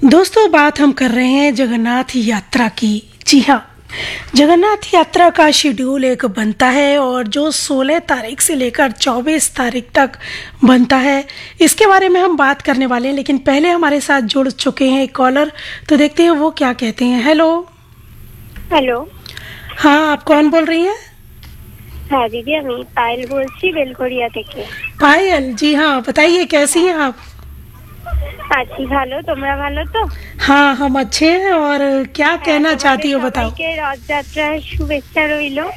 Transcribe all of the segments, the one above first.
दोस्तों, बात हम कर रहे हैं जगन्नाथ यात्रा की। जी हाँ, जगन्नाथ यात्रा का शेड्यूल एक बनता है और जो 16 तारीख से लेकर 24 तारीख तक बनता है, इसके बारे में हम बात करने वाले हैं। लेकिन पहले हमारे साथ जुड़ चुके हैं एक कॉलर, तो देखते हैं वो क्या कहते हैं। हेलो। हेलो। हाँ, आप कौन बोल रही हैं? हाँ दीदी, আমি পায়েল বলছি বেলঘরিয়া থেকে। पायल जी, हाँ बताइए, कैसी हैं आप? আছি ভালো, তোমরা ভালো তো? हाँ, हम अच्छे हैं। और क्या कहना चाहती हो, बताओ। সবাইকে রথযাত্রার শুভেচ্ছা রইলো।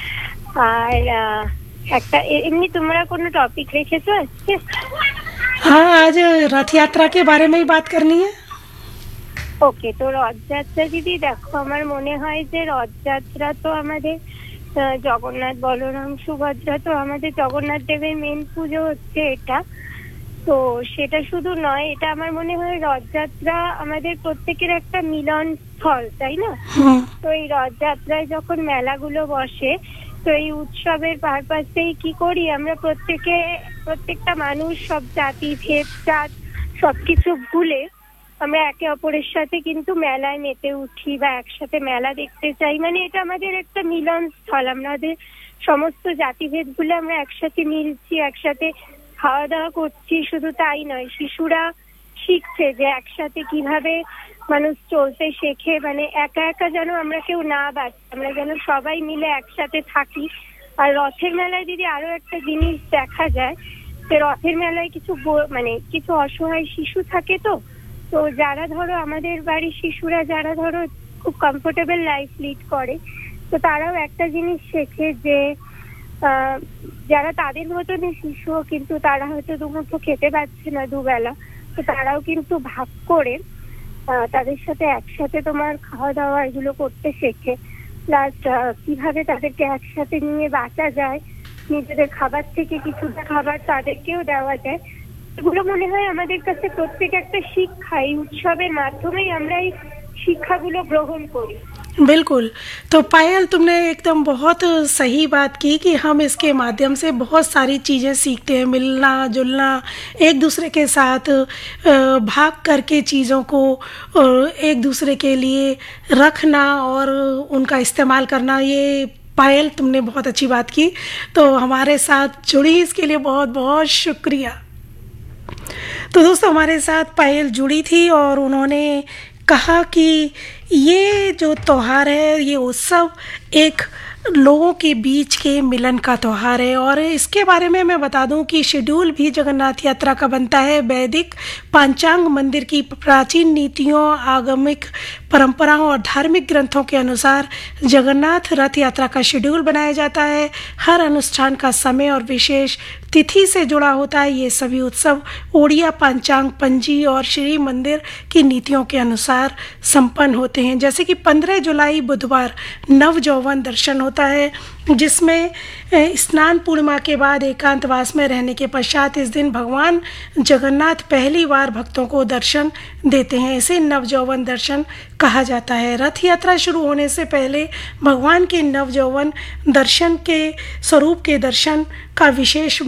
আর একটা এমনি তোমরা কোনো টপিক রেখেছো আজকে? हाँ, आज रथ यात्रा के बारे में ही बात करनी है। ওকে, তো রথযাত্রা দিদি দেখো, আমার মনে হয় যে রথযাত্রা তো আমাদের জগন্নাথ বলরাম সুভদ্রা, তো আমাদের জগন্নাথ দেবের মেন পুজো হচ্ছে এটা। তো সেটা শুধু নয়, এটা আমার মনে হয় রথযাত্রা আমাদের প্রত্যেকের একটা মিলন স্থল, তাই না? তো এই রথযাত্রায় যখন মেলাগুলো বসে, তো এই উৎসবের পারপাসেই কি করি আমরা প্রত্যেকটা মানুষ, সব জাতি ভেদ জাত সবকিছু ভুলে আমরা একে অপরের সাথে কিন্তু মেলায় মেতে উঠি বা একসাথে মেলা দেখতে চাই। মানে এটা আমাদের একটা মিলন স্থল, আমাদের সমস্ত জাতিভেদ ভুলে আমরা একসাথে মিলছি, একসাথে খাওয়া দাওয়া করছি। শুধু তাই নয়, শিশুরা শিখছে যে একসাথে কিভাবে মানুষ চলতে শেখে। মানে একা একা যেন আমরা কেউ না বাঁচি, আমরা যেন সবাই মিলে একসাথে থাকি। আর রথের মেলায় দিদি আরো একটা জিনিস দেখা যায় যে রথের মেলায় কিছু অসহায় শিশু থাকে। তো যারা ধরো আমাদের বাড়ির শিশুরা যারা ধরো খুব কমফোর্টেবল লাইফ লিড করে, তো তারাও একটা জিনিস শেখে যে যারা তাদের মতনই শিশু, কিন্তু তারা হয়তো দুমুঠো খেতে পাচ্ছে না দুবেলা, তো তারাও কিন্তু ভাগ করে তাদের সাথে একসাথে তোমার খাওয়া দাওয়া এগুলো করতে শেখে। প্লাস কিভাবে তাদেরকে একসাথে নিয়ে বাঁচা যায়, নিজেদের খাবার থেকে কিছুটা খাবার তাদেরকেও দেওয়া যায়। এগুলো মনে হয় আমাদের কাছে প্রত্যেক একটা শিক্ষা, এই উৎসবের মাধ্যমেই আমরা এই শিক্ষाগুলো গ্রহণ করি। बिल्कुल। तो पायल, तुमने एकदम बहुत सही बात की कि हम इसके माध्यम से बहुत सारी चीज़ें सीखते हैं, मिलना जुलना, एक दूसरे के साथ भाग करके चीज़ों को एक दूसरे के लिए रखना और उनका इस्तेमाल करना। ये पायल, तुमने बहुत अच्छी बात की, तो हमारे साथ जुड़ी, इसके लिए बहुत बहुत शुक्रिया। तो दोस्तों, हमारे साथ पायल जुड़ी थी और उन्होंने कहा कि ये जो त्यौहार है, ये उत्सव एक लोगों के बीच के मिलन का त्यौहार है। और इसके बारे में मैं बता दूं कि शेड्यूल भी जगन्नाथ यात्रा का बनता है वैदिक पांचांग मंदिर की प्राचीन नीतियों, आगमिक परंपराओं और धार्मिक ग्रंथों के अनुसार जगन्नाथ रथ यात्रा का शेड्यूल बनाया जाता है। हर अनुष्ठान का समय और विशेष तिथि से जुड़ा होता है। ये सभी उत्सव ओडिया पंचांग, पंजी और श्री मंदिर की नीतियों के अनुसार संपन्न होते हैं। जैसे कि 15 जुलाई बुधवार नव यौवन दर्शन होता है, जिसमें स्नान पूर्णिमा के बाद एकांतवास में रहने के पश्चात इस दिन भगवान जगन्नाथ पहली बार भक्तों को दर्शन देते हैं। इसे नव यौवन दर्शन कहा जाता है। रथ यात्रा शुरू होने से पहले भगवान के नव यौवन दर्शन के स्वरूप के दर्शन का विशेष